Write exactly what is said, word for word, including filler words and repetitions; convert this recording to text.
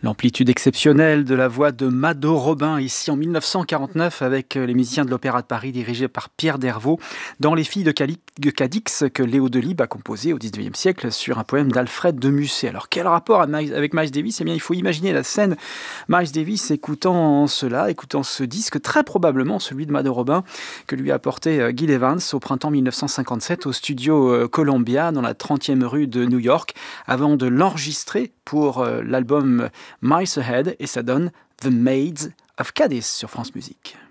L'amplitude exceptionnelle de la voix de Mado Robin, ici en dix-neuf cent quarante-neuf, avec les musiciens de l'Opéra de Paris dirigés par Pierre Dervaux, dans Les Filles de, Cali- de Cadix, que Léo Delibes a composé au dix-neuvième siècle sur un poème d'Alfred de Musset. Alors quel rapport à Miles- avec Miles Davis? Eh bien, il faut imaginer la scène, Miles Davis écoutant cela, écoutant ce disque, très probablement celui de Mado Robin, que lui a apporté euh, Gil Evans au printemps dix-neuf cent cinquante-sept au studio euh, Columbia, dans la trentième rue de New York, avant de l'enregistrer pour euh, l'album Miles Ahead, et ça donne The Maids of Cadiz sur France Musique.